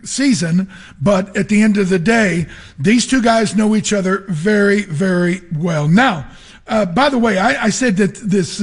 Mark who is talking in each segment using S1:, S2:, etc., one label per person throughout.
S1: season, but at the end of the day, these two guys know each other very, very well. Now, by the way, I said that this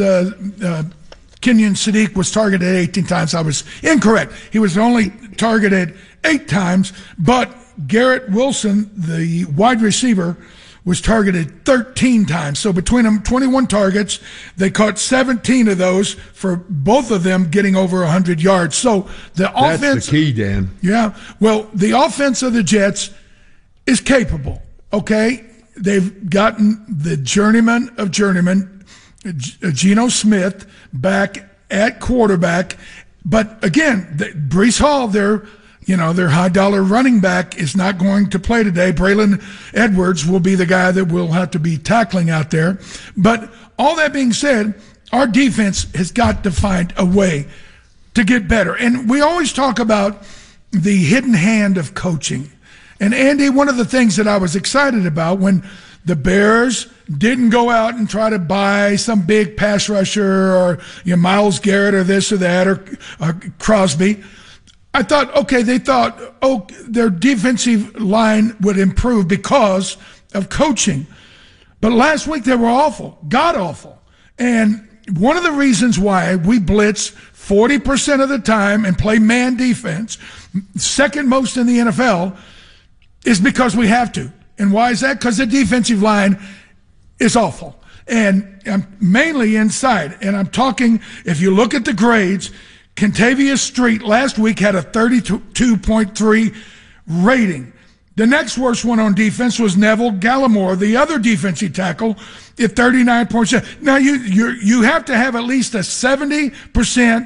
S1: Kenyon Sadiq was targeted 18 times. I was incorrect. He was only targeted 8 times, but Garrett Wilson, the wide receiver, was targeted 13 times. So between them, 21 targets. They caught 17 of those, for both of them getting over 100 yards. So the offense...
S2: That's the key, Dan.
S1: Yeah. Well, the offense of the Jets is capable, okay? They've gotten the journeyman of journeyman, Geno Smith, back at quarterback. But again, Breece Hall, their high-dollar running back, is not going to play today. Braylon Edwards will be the guy that will have to be tackling out there. But all that being said, our defense has got to find a way to get better. And we always talk about the hidden hand of coaching. And Andy, one of the things that I was excited about when the Bears didn't go out and try to buy some big pass rusher or Myles Garrett or this or that or Crosby, I thought, okay, they thought, their defensive line would improve because of coaching. But last week they were awful, god-awful. And one of the reasons why we blitz 40% of the time and play man defense, second most in the NFL, is because we have to. And why is that? Because the defensive line is awful. And I'm mainly inside. And I'm talking, if you look at the grades, Kentavious Street last week had a 32.3 rating. The next worst one on defense was Neville Gallimore, the other defensive tackle, at 39.7. Now you have to have at least a 70%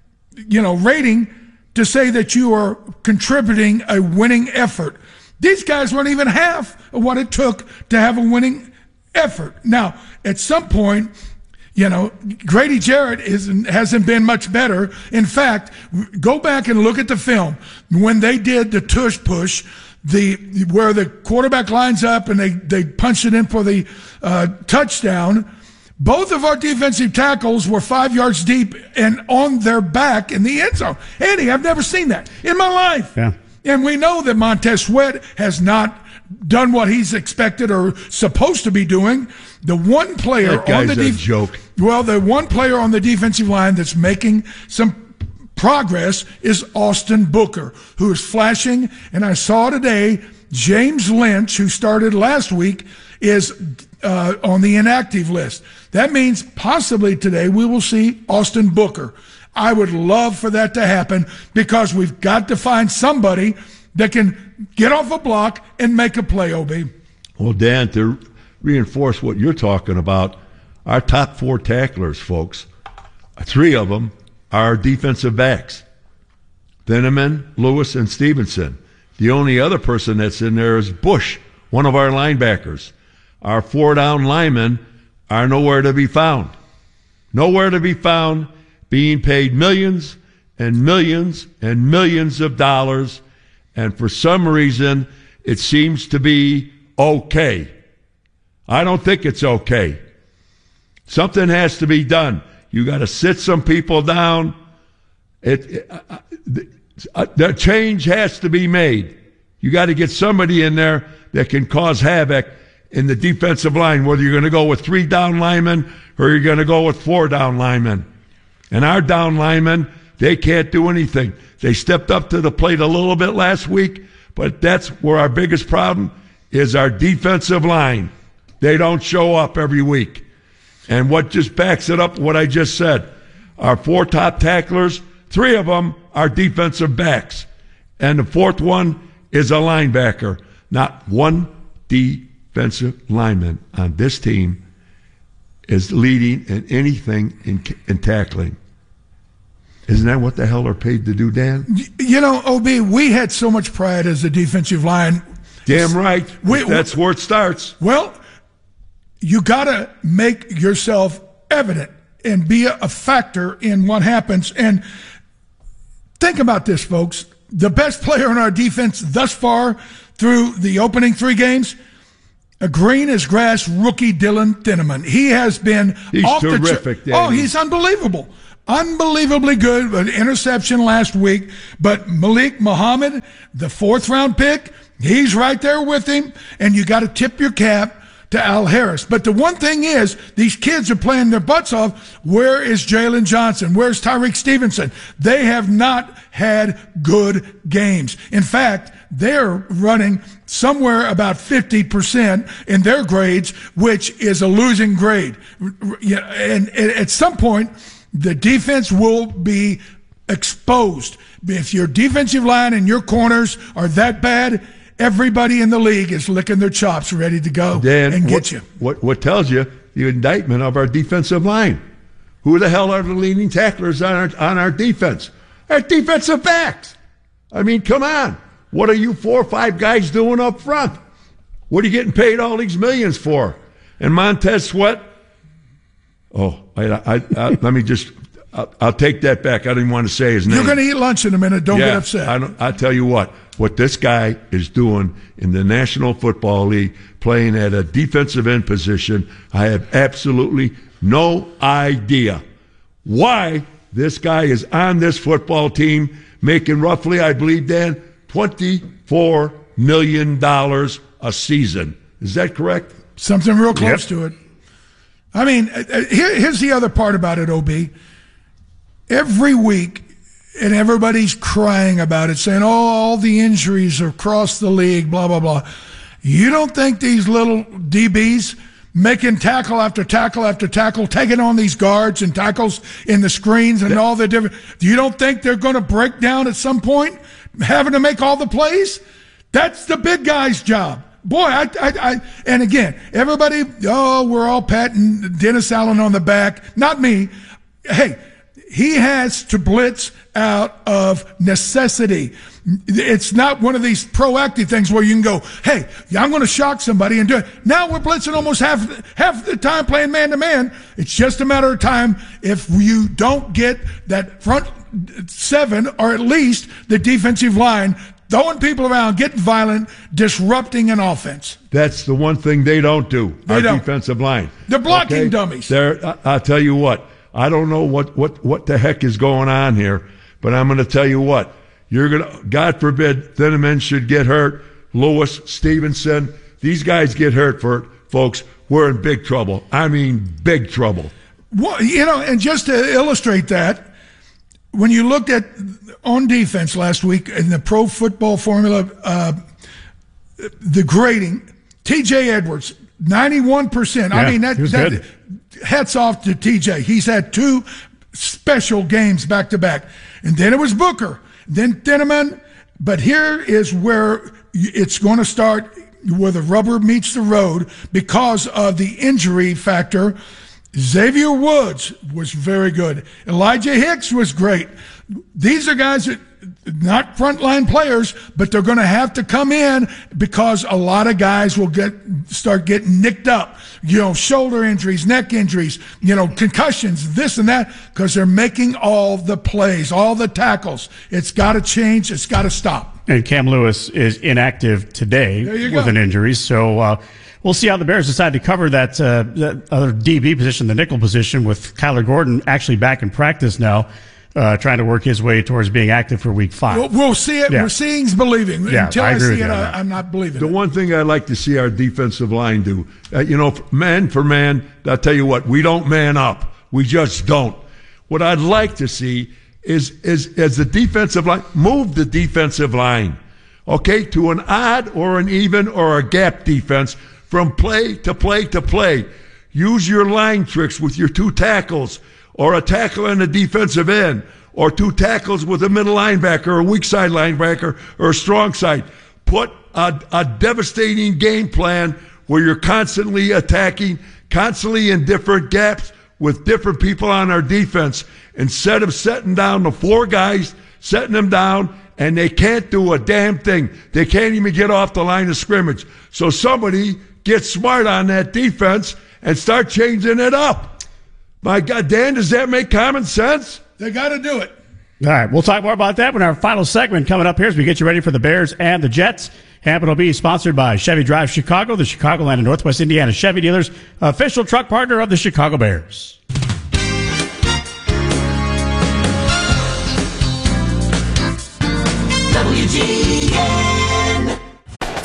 S1: rating to say that you are contributing a winning effort. These guys weren't even half of what it took to have a winning effort. Now, at some point, Grady Jarrett hasn't been much better. In fact, go back and look at the film. When they did the tush push, where the quarterback lines up and they punch it in for the touchdown, both of our defensive tackles were 5 yards deep and on their back in the end zone. Andy, I've never seen that in my life.
S3: Yeah.
S1: And we know that Montez Sweat has not done what he's expected or supposed to be doing. The one player on the
S2: joke.
S1: Well, the one player on the defensive line that's making some progress is Austin Booker, who is flashing. And I saw today James Lynch, who started last week, is on the inactive list. That means possibly today we will see Austin Booker. I would love for that to happen because we've got to find somebody that can get off a block and make a play, OB.
S2: Well, Dan, to reinforce what you're talking about, our top 4 tacklers, folks, 3 of them are defensive backs. Thieneman, Lewis, and Stevenson. The only other person that's in there is Bush, one of our linebackers. Our 4 down linemen are nowhere to be found. Nowhere to be found, being paid millions and millions and millions of dollars, and for some reason it seems to be okay. I don't think it's okay. Something has to be done. You got to sit some people down. The change has to be made. You got to get somebody in there that can cause havoc in the defensive line, whether you're going to go with 3 down linemen or you're going to go with 4 down linemen. And our down linemen, they can't do anything. They stepped up to the plate a little bit last week, but that's where our biggest problem is, our defensive line. They don't show up every week. And what just backs it up, what I just said, our 4 top tacklers, 3 of them are defensive backs. And the 4th one is a linebacker. Not one defensive lineman on this team is leading in anything in tackling. Isn't that what the hell they're paid to do, Dan?
S1: OB, we had so much pride as a defensive line.
S2: Damn right. That's where it starts.
S1: Well, you got to make yourself evident and be a factor in what happens. And think about this, folks. The best player on our defense thus far through the opening 3 games, a green as grass rookie Dylan Thieneman. He has been
S2: terrific,
S1: he's unbelievable. unbelievably good. An interception last week. But Malik Muhammad, the 4th-round pick, he's right there with him. And you got to tip your cap to Al Harris. But the one thing is, these kids are playing their butts off. Where is Jalen Johnson? Where's Tyreek Stevenson? They have not had good games. In fact, they're running somewhere about 50% in their grades, which is a losing grade. And at some point, the defense will be exposed. If your defensive line and your corners are that bad, everybody in the league is licking their chops, ready to go and get you.
S2: What tells you the indictment of our defensive line? Who the hell are the leading tacklers on our defense? Our defensive backs. I mean, come on. What are you 4 or 5 guys doing up front? What are you getting paid all these millions for? And Montez Sweat? Oh, let me just. I'll take that back. I didn't want to say his name.
S1: You're going to eat lunch in a minute. Don't get upset.
S2: I tell you what this guy is doing in the National Football League, playing at a defensive end position, I have absolutely no idea why this guy is on this football team, making roughly, I believe, Dan, $24 million a season. Is that correct?
S1: Something real close to it. I mean, here's the other part about it, OB. Every week, and everybody's crying about it, saying, all the injuries are across the league, blah, blah, blah. You don't think these little DBs making tackle after tackle after tackle, taking on these guards and tackles in the screens and all the different, you don't think they're going to break down at some point, having to make all the plays? That's the big guy's job. Boy, and again, everybody, we're all patting Dennis Allen on the back. Not me. Hey, he has to blitz out of necessity. It's not one of these proactive things where you can go, hey, I'm going to shock somebody and do it. Now we're blitzing almost half the time playing man-to-man. It's just a matter of time if you don't get that front 7 or at least the defensive line throwing people around, getting violent, disrupting an offense.
S2: That's the one thing they don't do, defensive line.
S1: They're blocking dummies.
S2: I'll tell you what. I don't know what the heck is going on here, but I'm going to tell you what. God forbid, Thieneman should get hurt. Lewis, Stevenson, these guys get hurt, folks. We're in big trouble. I mean, big trouble.
S1: Well, and just to illustrate that, when you looked at on defense last week in the Pro Football Formula, the grading, T.J. Edwards, 91%.
S3: Yeah, I mean, that
S1: hats off to TJ. He's had 2 special games back to back. And then it was Booker, then Thieneman. But here is where it's going to start, where the rubber meets the road because of the injury factor. Xavier Woods was very good. Elijah Hicks was great. These are guys that not frontline players, but they're going to have to come in because a lot of guys will start getting nicked up. Shoulder injuries, neck injuries, concussions, this and that, because they're making all the plays, all the tackles. It's got to change. It's got to stop.
S3: And Cam Lewis is inactive today with an injury, so we'll see how the Bears decide to cover that other DB position, the nickel position, with Kyler Gordon actually back in practice now. Trying to work his way towards being active for Week 5.
S1: We'll see it. Yeah. We're seeing's believing.
S3: Yeah,
S1: Until I see it, I'm not believing.
S2: The one thing I'd like to see our defensive line do, man for man, I'll tell you what, we don't man up. We just don't. What I'd like to see is the defensive line, move the defensive line, okay, to an odd or an even or a gap defense from play to play to play. Use your line tricks with your 2 tackles, or a tackle on the defensive end, or 2 tackles with a middle linebacker, or a weak side linebacker, or a strong side. Put a devastating game plan where you're constantly attacking, constantly in different gaps with different people on our defense, instead of setting down the 4 guys, setting them down, and they can't do a damn thing. They can't even get off the line of scrimmage. So somebody get smart on that defense and start changing it up. My God, Dan, does that make common sense?
S1: They got to do it.
S3: All right, we'll talk more about that when our final segment coming up here as we get you ready for the Bears and the Jets. Hampton will be sponsored by Chevy Drive Chicago, the Chicagoland and Northwest Indiana Chevy dealers, official truck partner of the Chicago Bears.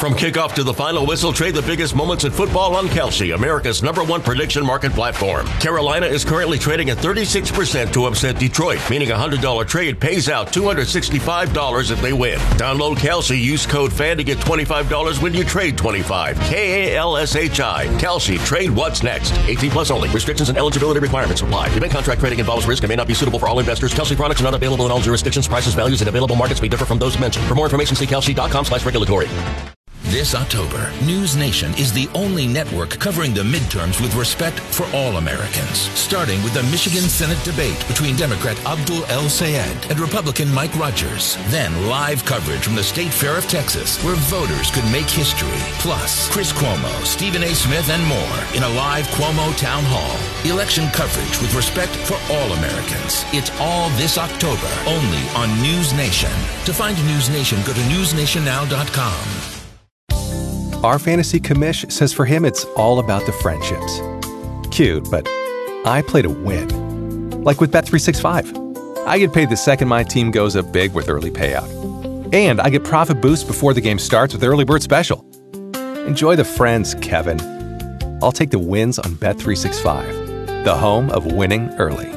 S4: From kickoff to the final whistle, trade the biggest moments in football on Kalshi, America's #1 prediction market platform. Carolina is currently trading at 36% to upset Detroit, meaning a $100 trade pays out $265 if they win. Download Kalshi, use code FAN to get $25 when you trade $25. KALSHI. Kalshi. Trade what's next. 18 plus only. Restrictions and eligibility requirements apply. Event contract trading involves risk and may not be suitable for all investors. Kalshi products are not available in all jurisdictions. Prices, values, and available markets may differ from those mentioned. For more information, see kalshi.com/regulatory.
S5: This October, News Nation is the only network covering the midterms with respect for all Americans, starting with the Michigan Senate debate between Democrat Abdul El-Sayed and Republican Mike Rogers. Then live coverage from the State Fair of Texas, where voters could make history. Plus, Chris Cuomo, Stephen A. Smith, and more in a live Cuomo Town Hall. Election coverage with respect for all Americans. It's all this October, only on News Nation. To find News Nation, go to newsnationnow.com.
S6: Our fantasy commish says for him it's all about the friendships. Cute, but I play to win. Like with Bet365. I get paid the second my team goes up big with early payout. And I get profit boosts before the game starts with Early Bird Special. Enjoy the friends, Kevin. I'll take the wins on Bet365, the home of winning early.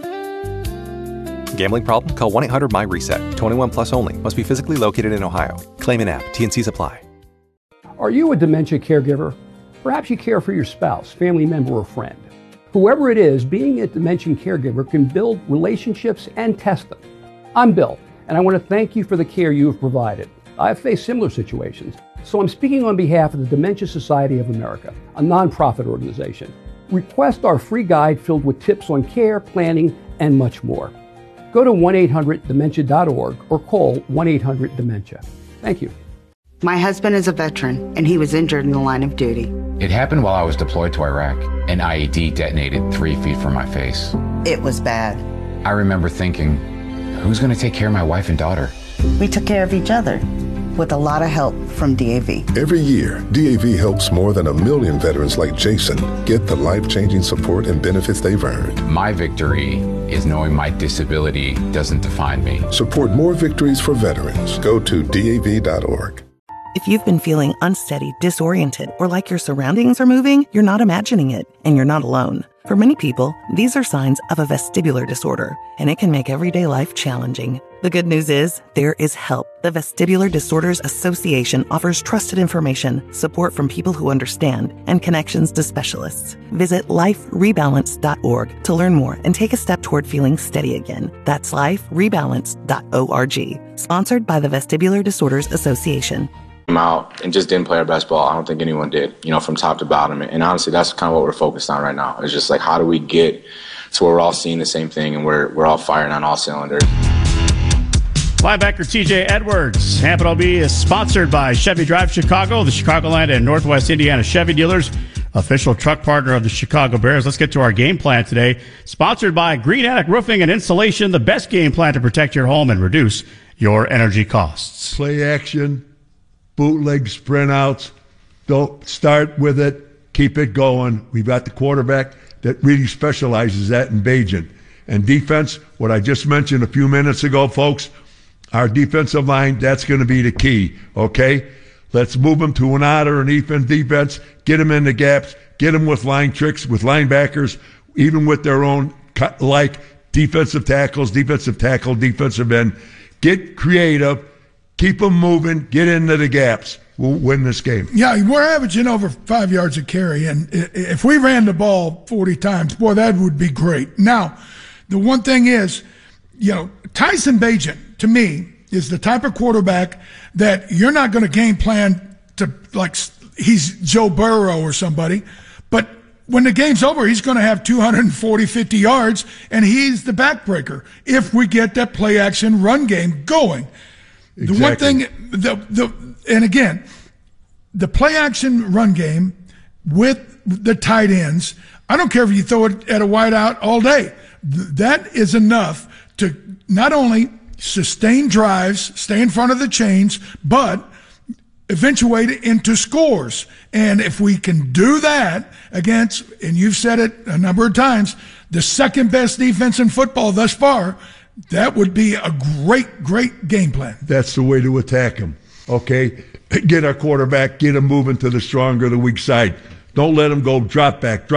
S6: Gambling problem? Call 1-800-MY-RESET. 21 plus only. Must be physically located in Ohio. Claim in app. T&Cs apply.
S7: Are you a dementia caregiver? Perhaps you care for your spouse, family member, or friend. Whoever it is, being a dementia caregiver can build relationships and test them. I'm Bill, and I want to thank you for the care you have provided. I've faced similar situations, so I'm speaking on behalf of the Dementia Society of America, a nonprofit organization. Request our free guide filled with tips on care, planning, and much more. Go to 1-800-DEMENTIA.org or call 1-800-DEMENTIA. Thank you.
S8: My husband is a veteran, and he was injured in the line of duty.
S9: It happened while I was deployed to Iraq. An IED detonated 3 feet from my face.
S8: It was bad.
S9: I remember thinking, who's going to take care of my wife and daughter?
S8: We took care of each other, with a lot of help from DAV.
S10: Every year, DAV helps more than 1 million veterans like Jason get the life-changing support and benefits they've earned.
S9: My victory is knowing my disability doesn't define me.
S10: Support more victories for veterans. Go to DAV.org.
S11: If you've been feeling unsteady, disoriented, or like your surroundings are moving, you're not imagining it, and you're not alone. For many people, these are signs of a vestibular disorder, and it can make everyday life challenging. The good news is, there is help. The Vestibular Disorders Association offers trusted information, support from people who understand, and connections to specialists. Visit liferebalance.org to learn more and take a step toward feeling steady again. That's liferebalance.org. Sponsored by the Vestibular Disorders Association.
S12: Out and just didn't play our best ball. I don't think anyone did, from top to bottom. And honestly, that's kind of what we're focused on right now. It's just like, how do we get to where we're all seeing the same thing and we're all firing on all cylinders.
S3: Linebacker TJ Edwards. Hampton OB is sponsored by Chevy Drive Chicago, the Chicagoland and Northwest Indiana Chevy dealers, official truck partner of the Chicago Bears. Let's get to our game plan today. Sponsored by Green Attic Roofing and Insulation, the best game plan to protect your home and reduce your energy costs.
S2: Play action. Bootleg sprint outs. Don't start with it. Keep it going. We've got the quarterback that really specializes that in Bajan. And defense, what I just mentioned a few minutes ago, folks, our defensive line, that's going to be the key, okay? Let's move them to an out or an even defense, get them in the gaps, get them with line tricks, with linebackers, even with their own, like defensive tackles, defensive tackle, defensive end. Get creative. Keep them moving. Get into the gaps. We'll win this game.
S1: Yeah, we're averaging over 5 yards a carry, and if we ran the ball 40 times, boy, that would be great. Now, the one thing is, Tyson Bagent, to me, is the type of quarterback that you're not going to game plan to, like, he's Joe Burrow or somebody, but when the game's over, he's going to have 240, 50 yards, and he's the backbreaker if we get that play-action run game going. Exactly. The one thing, and again, the play-action run game with the tight ends, I don't care if you throw it at a wideout all day. That is enough to not only sustain drives, stay in front of the chains, but eventuate into scores. And if we can do that against, and you've said it a number of times, the second best defense in football thus far, that would be a great, great game plan.
S2: That's the way to attack them. Okay? get our quarterback, get him moving to the stronger, the weak side. Don't let him go drop back,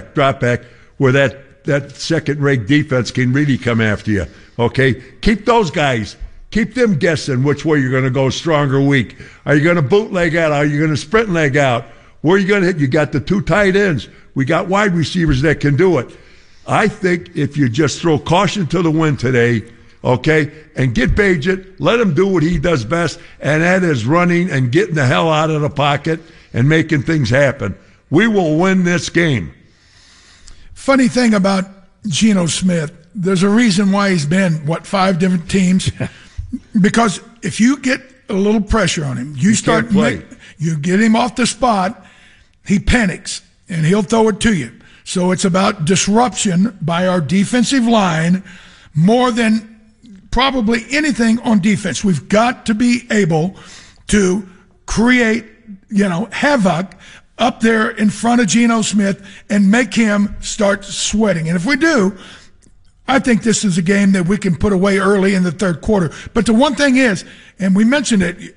S2: where that second-rate defense can really come after you, okay? Keep those guys. Keep them guessing which way you're going to go, strong or weak. Are you going to bootleg out? Are you going to sprint leg out? Where are you going to hit? You got the 2 tight ends. We got wide receivers that can do it. I think if you just throw caution to the wind today, okay, and get Bagent, let him do what he does best, and that is running and getting the hell out of the pocket and making things happen. We will win this game.
S1: Funny thing about Geno Smith, there's a reason why he's been, 5 different teams? Because if you get a little pressure on him, you get him off the spot, he panics, and he'll throw it to you. So it's about disruption by our defensive line more than probably anything on defense. We've got to be able to create, havoc up there in front of Geno Smith and make him start sweating. And if we do, I think this is a game that we can put away early in the third quarter. But the one thing is, and we mentioned it,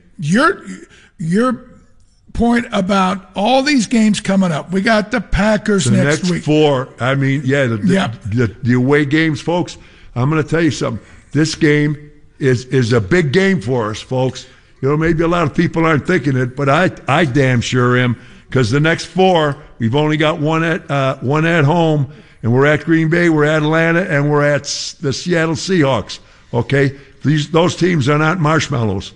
S1: your point about all these games coming up. We got the Packers next week.
S2: 4. I mean, the away games, folks. I'm going to tell you something. This game is a big game for us, folks. Maybe a lot of people aren't thinking it, but I damn sure am. Because the next 4, we've only got one at home, and we're at Green Bay, we're at Atlanta, and we're at the Seattle Seahawks. Okay, those teams are not marshmallows.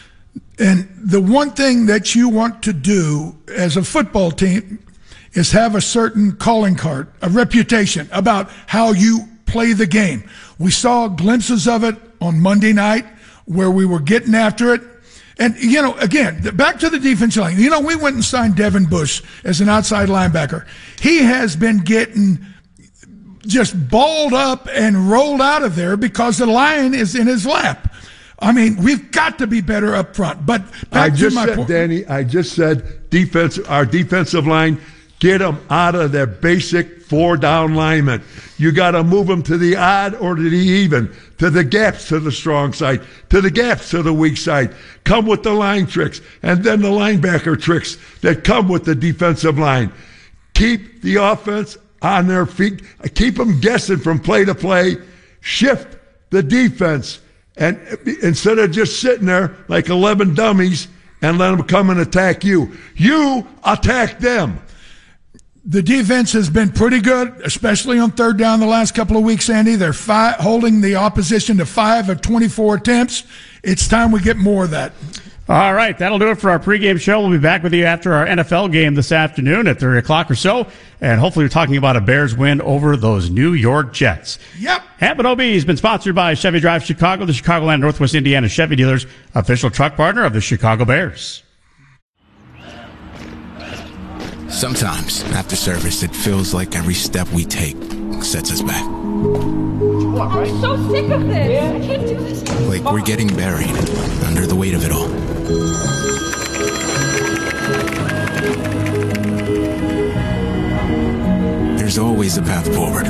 S1: And the one thing that you want to do as a football team is have a certain calling card, a reputation about how you play the game. We saw glimpses of it on Monday night where we were getting after it. And, again, back to the defensive line. We went and signed Devin Bush as an outside linebacker. He has been getting just balled up and rolled out of there because the line is in his lap. I mean, we've got to be better up front. But back to my point.
S2: Danny, I just said our defensive line, get them out of their basic 4-down linemen. You got to move them to the odd or to the even, to the gaps to the strong side, to the gaps to the weak side. Come with the line tricks, and then the linebacker tricks that come with the defensive line. Keep the offense on their feet. Keep them guessing from play to play. Shift the defense, and instead of just sitting there like 11 dummies and let them come and attack you, you attack them.
S1: The defense has been pretty good, especially on third down the last couple of weeks, Andy. They're holding the opposition to 5 of 24 attempts. It's time we get more of that.
S3: All right, that'll do it for our pregame show. We'll be back with you after our NFL game this afternoon at 3 o'clock or so, and hopefully we're talking about a Bears win over those New York Jets.
S1: Yep.
S3: Hampton OB has been sponsored by Chevy Drive Chicago, the Chicagoland Northwest Indiana Chevy dealers, official truck partner of the Chicago Bears.
S13: Sometimes, after service, it feels like every step we take sets us back.
S14: I'm so sick of this. I can't do this.
S13: Like we're getting buried under the weight of it all. There's always a path forward.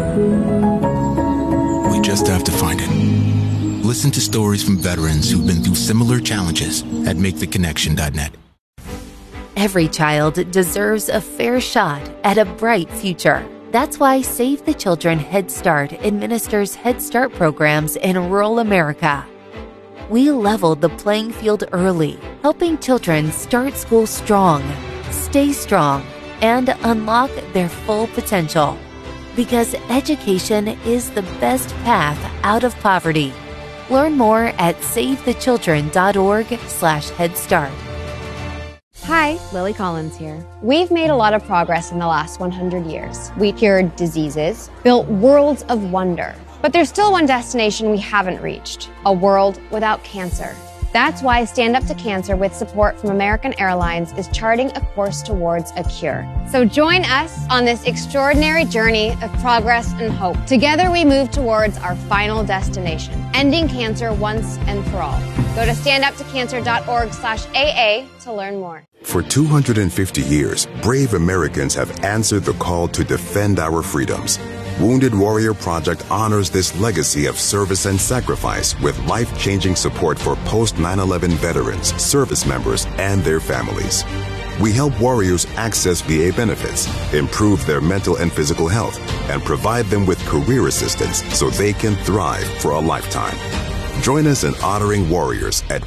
S13: We just have to find it. Listen to stories from veterans who've been through similar challenges at MakeTheConnection.net.
S15: Every child deserves a fair shot at a bright future. That's why Save the Children Head Start administers Head Start programs in rural America. We leveled the playing field early, helping children start school strong, stay strong, and unlock their full potential. Because education is the best path out of poverty. Learn more at SaveTheChildren.org/Head Start.
S16: Hi, Lily Collins here. We've made a lot of progress in the last 100 years. We cured diseases, built worlds of wonder. But there's still one destination we haven't reached, a world without cancer. That's why Stand Up to Cancer, with support from American Airlines, is charting a course towards a cure. So join us on this extraordinary journey of progress and hope. Together we move towards our final destination, ending cancer once and for all. Go to standuptocancer.org/AA to learn more.
S17: For 250 years, brave Americans have answered the call to defend our freedoms. Wounded Warrior Project honors this legacy of service and sacrifice with life-changing support for post-9/11 veterans, service members, and their families. We help warriors access VA benefits, improve their mental and physical health, and provide them with career assistance so they can thrive for a lifetime. Join us in honoring warriors at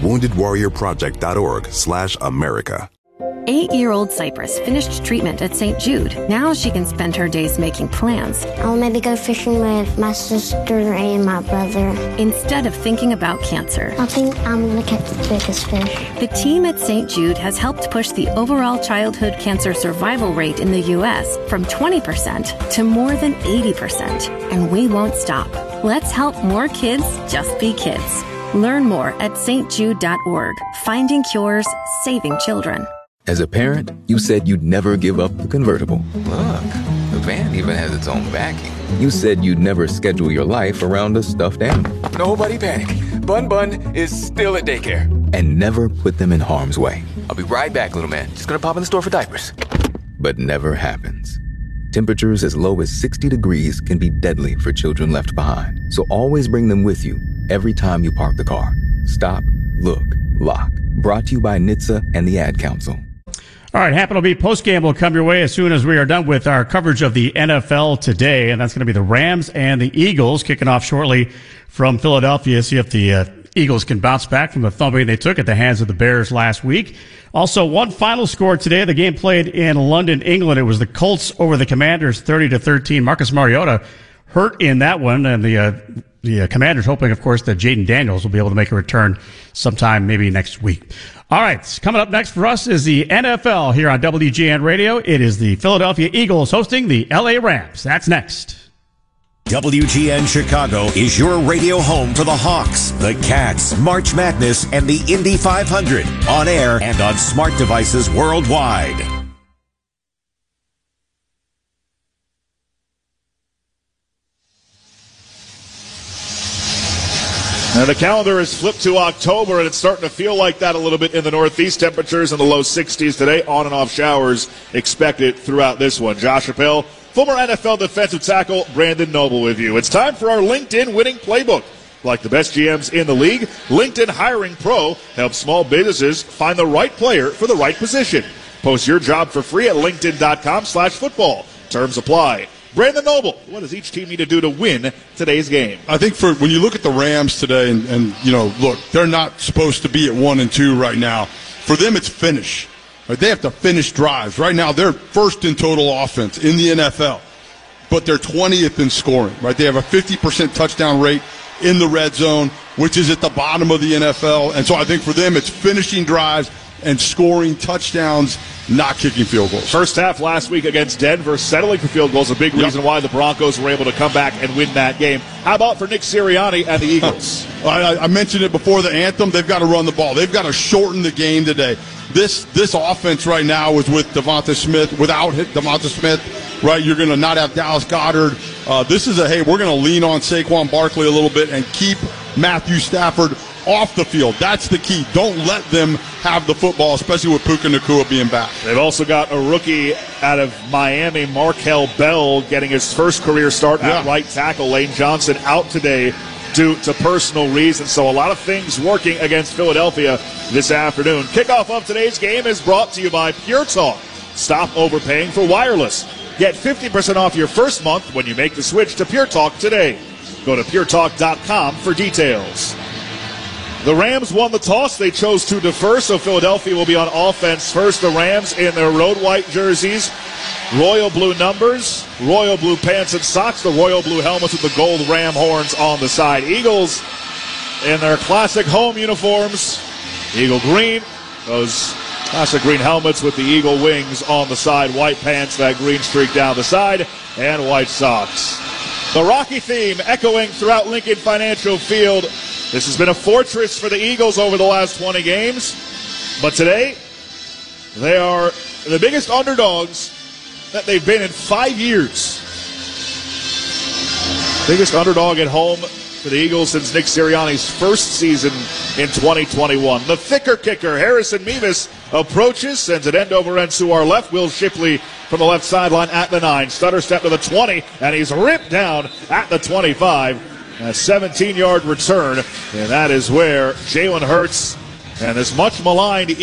S17: woundedwarriorproject.org/America.
S18: 8-year-old Cypress finished treatment at St. Jude. Now she can spend her days making plans.
S19: I'll maybe go fishing with my sister and my brother.
S18: Instead of thinking about cancer.
S19: I think I'm going to catch the biggest fish.
S18: The team at St. Jude has helped push the overall childhood cancer survival rate in the U.S. from 20% to more than 80%. And we won't stop. Let's help more kids just be kids. Learn more at stjude.org. Finding cures, saving children.
S9: As a parent, you said you'd never give up the convertible. Look, the van even has its own backing. You said you'd never schedule your life around a stuffed animal. Nobody panic. Bun Bun is still at daycare. And never put them in harm's way. I'll be right back, little man. Just gonna pop in the store for diapers. But never happens. Temperatures as low as 60 degrees can be deadly for children left behind. So always bring them with you every time you park the car. Stop, look, lock. Brought to you by NHTSA and the Ad Council.
S3: All right, Happen to Be postgame will come your way as soon as we are done with our coverage of the NFL today, and that's going to be the Rams and the Eagles kicking off shortly from Philadelphia. See if the Eagles can bounce back from the thumping they took at the hands of the Bears last week. Also, one final score today. The game played in London, England. It was the Colts over the Commanders, 30-13. Marcus Mariota hurt in that one, and the Commanders hoping, of course, that Jaden Daniels will be able to make a return sometime maybe next week. All right, coming up next for us is the NFL here on WGN Radio. It is the Philadelphia Eagles hosting the LA Rams. That's next.
S20: WGN Chicago is your radio home for the Hawks, the Cats, March Madness, and the Indy 500 on air and on smart devices worldwide.
S21: And the calendar is flipped to October, and it's starting to feel like that a little bit in the Northeast. Temperatures in the low 60s today. On and off showers expected throughout this one. Josh Appel, former NFL defensive tackle Brandon Noble with you. It's time for our LinkedIn winning playbook. Like the best GMs in the league, LinkedIn Hiring Pro helps small businesses find the right player for the right position. Post your job for free at linkedin.com/football. Terms apply. Brandon Noble, what does each team need to do to win today's game?
S22: I think when you look at the Rams today, and look, they're not supposed to be at 1-2 right now. For them, it's finish. Right? They have to finish drives. Right now, they're first in total offense in the NFL, but they're 20th in scoring. Right? They have a 50% touchdown rate in the red zone, which is at the bottom of the NFL. And so I think for them, it's finishing drives and scoring touchdowns, not kicking field goals.
S21: First half last week against Denver, settling for field goals, a big reason why the Broncos were able to come back and win that game. How about for Nick Sirianni and the Eagles?
S22: I mentioned it before the anthem. They've got to run the ball. They've got to shorten the game today. This offense right now is with Devonta Smith. Without Devonta Smith, right, you're going to not have Dallas Goedert. This is we're going to lean on Saquon Barkley a little bit and keep Matthew Stafford off the field. That's the key. Don't let them have the football, especially with Puka Nacua being back.
S21: They've also got a rookie out of Miami, Markel Bell, getting his first career start at right tackle. Lane Johnson out today due to personal reasons. So a lot of things working against Philadelphia this afternoon. Kickoff of today's game is brought to you by Pure Talk. Stop overpaying for wireless. Get 50% off your first month when you make the switch to Pure Talk today. Go to puretalk.com for details. The Rams won the toss. They chose to defer, so Philadelphia will be on offense first. The Rams in their road white jerseys, royal blue numbers, royal blue pants and socks, the royal blue helmets with the gold ram horns on the side. Eagles in their classic home uniforms, eagle green, those classic green helmets with the eagle wings on the side, white pants, that green streak down the side, and white socks. The Rocky theme echoing throughout Lincoln Financial Field. This has been a fortress for the Eagles over the last 20 games. But today, they are the biggest underdogs that they've been in 5 years. Biggest underdog at home for the Eagles since Nick Sirianni's first season in 2021. The thicker kicker, Harrison Mevis, approaches, sends it end over end to our left. Will Shipley from the left sideline at the 9. Stutter step to the 20, and he's ripped down at the 25. A 17-yard return, and that is where Jalen Hurts and this much maligned